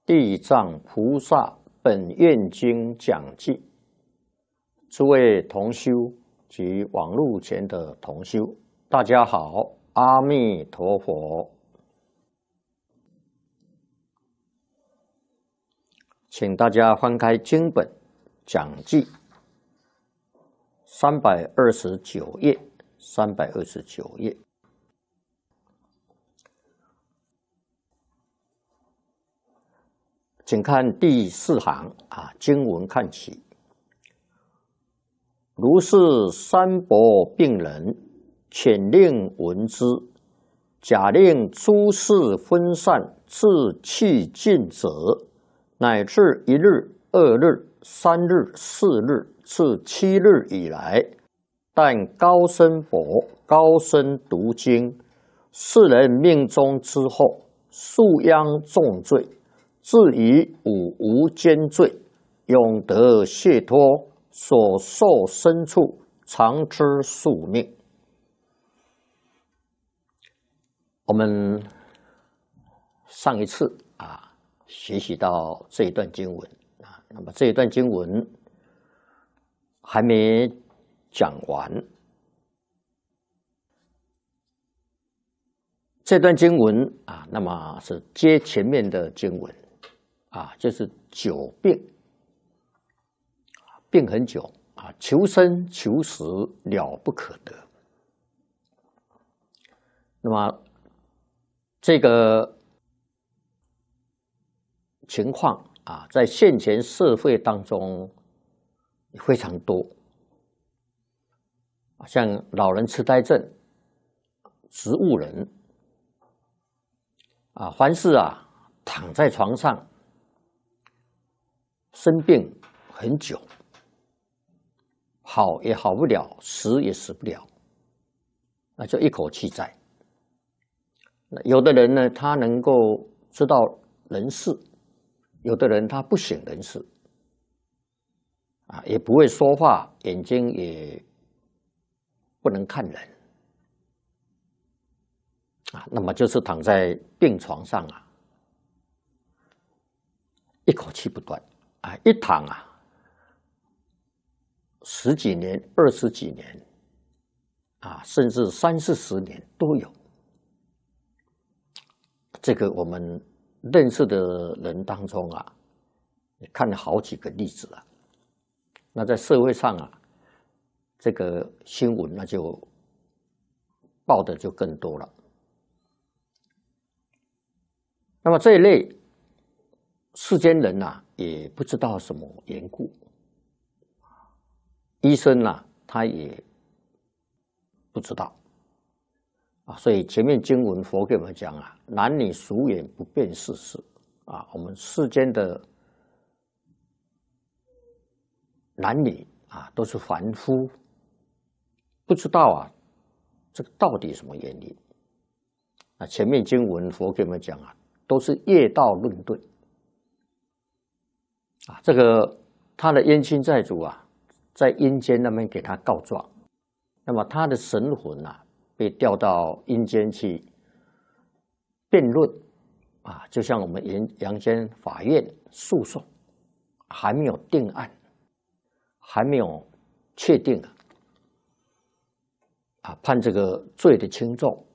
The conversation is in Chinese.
地藏菩萨本愿经讲记，诸位同修及网络前的同修，大家好，阿弥陀佛。请大家翻开经本讲记329页，329页。请看第4行经文看起。如是三伯病人，遣令闻之，假令诸事分散，至气尽者，乃至1日、2日、3日、4日至7日以来，但高僧佛高僧读经，世人命终之后，数殃重罪，至于五无间罪，永得解脱，所受身处常知宿命。我们上一次学习到这一段经文那么这一段经文还没讲完。这段经文那么是接前面的经文就是久病，病很久求生求死了不可得。那么这个情况在现前社会当中非常多，像老人痴呆症、植物人凡是躺在床上生病很久，好也好不了，死也死不了，那就一口气在。有的人呢，他能够知道人事，有的人他不省人事也不会说话，眼睛也不能看人那么就是躺在病床上一口气不断一躺10几年、20几年甚至30、40年都有。这个我们认识的人当中看了好几个例子那在社会上这个新闻那就报的就更多了。那么这一类世间人也不知道什么缘故，医生他也不知道所以前面经文佛给我们讲男女俗眼不辨世事我们世间的男女都是凡夫，不知道这个到底什么原因前面经文佛给我们讲都是业道论顿这个他的冤亲债主在阴间那边给他告状，那么他的神魂被调到阴间去辩论就像我们阳间法院诉讼还没有定案，还没有确定判这个罪的轻重